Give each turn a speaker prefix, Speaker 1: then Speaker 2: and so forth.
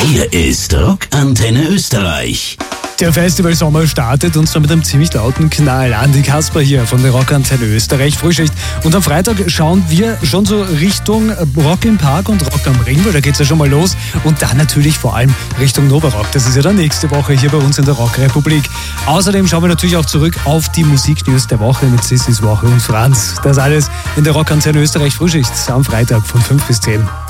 Speaker 1: Hier ist Rockantenne Österreich.
Speaker 2: Der Festivalsommer startet und zwar mit einem ziemlich lauten Knall. Andi Kasper hier von der Rockantenne Österreich Frühschicht. Und am Freitag schauen wir schon so Richtung Rock im Park und Rock am Ring, weil da geht's ja schon mal los. Und dann natürlich vor allem Richtung Nova Rock. Das ist ja dann nächste Woche hier bei uns in der Rockrepublik. Außerdem schauen wir natürlich auch zurück auf die Musiknews der Woche mit Sissis Woche und Franz. Das alles in der Rockantenne Österreich Frühschicht am Freitag von 5 bis 10.